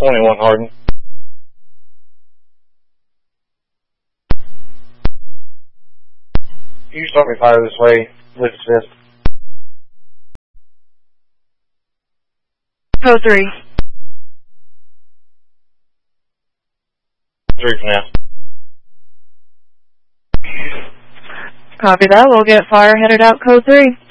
21 Hardin. You start me fire this way, lift assist. Code 3. 3 for now. Copy that. We'll get fire headed out code 3.